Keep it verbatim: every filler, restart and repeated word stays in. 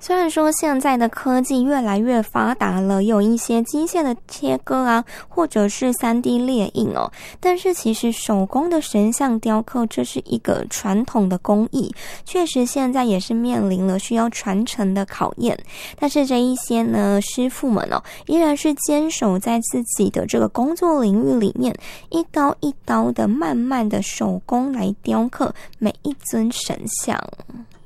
虽然说现在的科技越来越发达了，有一些机械的切割啊，或者是 三 D 列印哦，但是其实手工的神像雕刻这是一个传统的工艺，确实现在也是面临了需要传承的考验。但是这一些呢师傅们哦，依然是坚守在自己的这个工作领域里面，一刀一刀的慢慢的手工来雕刻每一尊神像。